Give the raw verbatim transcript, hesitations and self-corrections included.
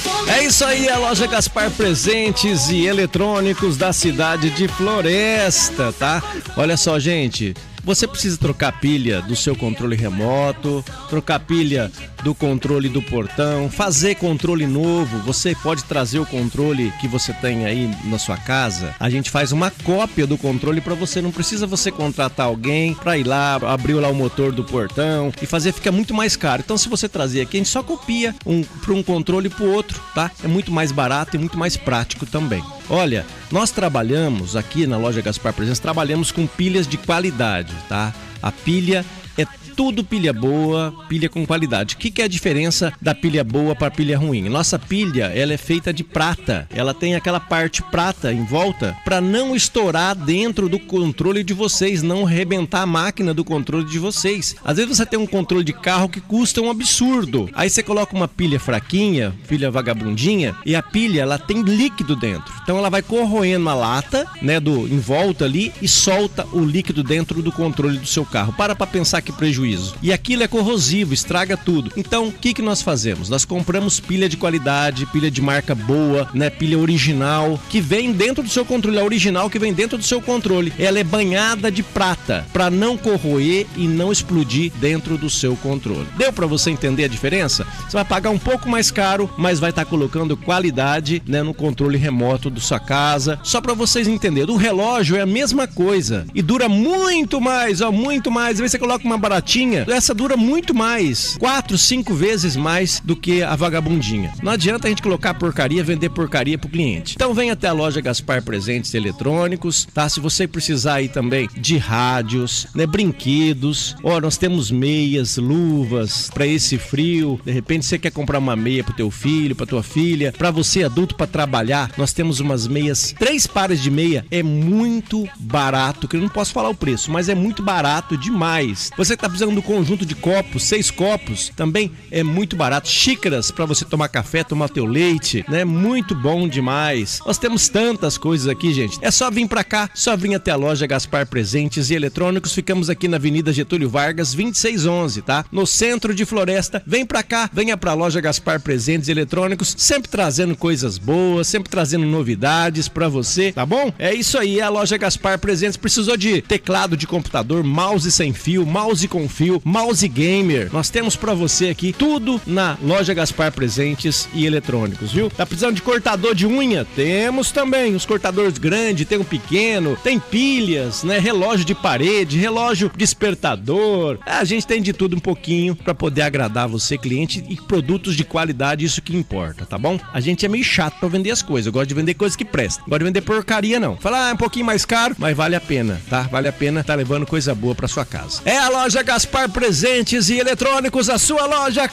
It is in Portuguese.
É isso aí, a loja Gaspar Presentes e Eletrônicos da cidade de Floresta, tá? Olha só, gente. Você precisa trocar pilha do seu controle remoto, trocar pilha do controle do portão, fazer controle novo. Você pode trazer o controle que você tem aí na sua casa. A gente faz uma cópia do controle para você. Não precisa você contratar alguém para ir lá, abrir lá o motor do portão e fazer, fica muito mais caro. Então, se você trazer aqui, a gente só copia um, para um controle para o outro, tá? É muito mais barato e muito mais prático também. Olha, nós trabalhamos aqui na loja Gaspar Presentes, trabalhamos com pilhas de qualidade, tá? A pilha é tudo pilha boa, pilha com qualidade. O que, que é a diferença da pilha boa para a pilha ruim? Nossa pilha, ela é feita de prata. Ela tem aquela parte prata em volta para não estourar dentro do controle de vocês, não arrebentar a máquina do controle de vocês. Às vezes você tem um controle de carro que custa um absurdo. Aí você coloca uma pilha fraquinha, pilha vagabundinha, e a pilha, ela tem líquido dentro. Então ela vai corroendo a lata, né, do em volta ali e solta o líquido dentro do controle do seu carro. Para para pensar que prejuízo. E aquilo é corrosivo, estraga tudo. Então, o que, que nós fazemos? Nós compramos pilha de qualidade, pilha de marca boa, né? Pilha original, que vem dentro do seu controle. A original que vem dentro do seu controle. Ela é banhada de prata, para não corroer e não explodir dentro do seu controle. Deu para você entender a diferença? Você vai pagar um pouco mais caro, mas vai estar colocando qualidade, né, no controle remoto da sua casa. Só para vocês entenderem. O relógio é a mesma coisa e dura muito mais, ó, muito mais. Às vezes você coloca uma baratinha, essa dura muito mais, quatro, cinco vezes mais do que a vagabundinha. Não adianta a gente colocar porcaria, vender porcaria pro cliente. Então vem até a loja Gaspar Presentes Eletrônicos, tá? Se você precisar aí também de rádios, né, brinquedos, ó, nós temos meias, luvas para esse frio. De repente você quer comprar uma meia pro teu filho, pra tua filha, para você adulto para trabalhar, nós temos umas meias, três pares de meia, é muito barato, que eu não posso falar o preço, mas é muito barato demais. Você tá precisando do conjunto de copos, seis copos, também é muito barato. Xícaras para você tomar café, tomar teu leite, né? Muito bom demais. Nós temos tantas coisas aqui, gente. É só vir para cá, só vir até a loja Gaspar Presentes e Eletrônicos. Ficamos aqui na Avenida Getúlio Vargas, vinte e seis onze, tá? No centro de Floresta. Vem para cá, venha para a loja Gaspar Presentes e Eletrônicos, sempre trazendo coisas boas, sempre trazendo novidades para você, tá bom? É isso aí, é a loja Gaspar Presentes. Precisou de teclado de computador, mouse sem fio, mouse com fio, mouse gamer, nós temos pra você aqui tudo na loja Gaspar Presentes e Eletrônicos, viu? Tá precisando de cortador de unha? Temos também os cortadores grandes, tem um pequeno, tem pilhas, né? Relógio de parede, relógio despertador. A gente tem de tudo um pouquinho pra poder agradar você, cliente, e produtos de qualidade, isso que importa, tá bom? A gente é meio chato pra vender as coisas, eu gosto de vender coisas que prestam, não gosto de vender porcaria não. Falar, ah, é um pouquinho mais caro, mas vale a pena, tá? Vale a pena, tá levando coisa boa pra sua casa. É a loja Gaspar Presentes e Eletrônicos, a sua loja